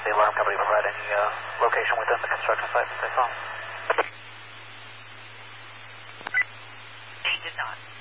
the alarm company provide any location within the construction site that they saw? They did not.